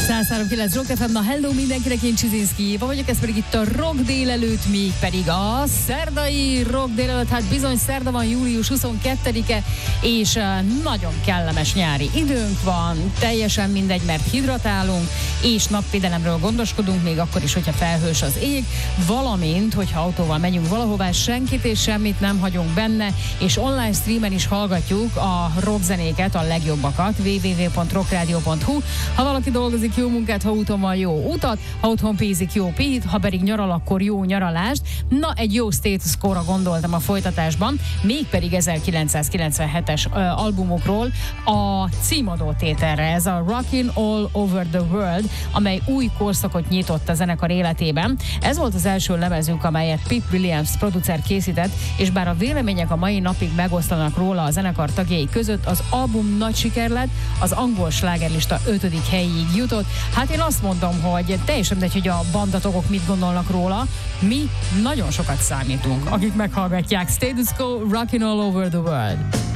103.9 Rock FM, na hello mindenkinek, én Csizinszki Éva vagyok, ez pedig itt a Rock délelőtt, még pedig a szerdai Rock délelőtt, hát bizony szerda van, július 22-e, és nagyon kellemes nyári időnk van, teljesen mindegy, mert hidratálunk, és napvédelemről gondoskodunk, még akkor is, hogyha felhős az ég, valamint, hogyha autóval megyünk valahová, senkit és semmit nem hagyunk benne, és online streamen is hallgatjuk a rockzenéket, a legjobbakat, www.rockradio.hu. Ha valaki dolgozik, jó munkát, ha úton van, jó utat, ha otthon pézik, jó pít, ha pedig nyaral, akkor jó nyaralást. Na, egy jó status quo-ra gondoltam a folytatásban, mégpedig 1997-es albumokról a címadó tételre, ez a Rockin' All Over the World, amely új korszakot nyitott a zenekar életében. Ez volt az első lemezük, amelyet Pete Williams producer készített, és bár a vélemények a mai napig megosztanak róla a zenekar tagjai között, az album nagy siker lett, az angol slágerlista 5. helyig jutott. Hát én azt mondom, hogy teljesen mindegy, hogy a bandatagok mit gondolnak róla, mi nagyon sokat számítunk, akik meghallgatják. Status Quo, Rockin' All Over the World.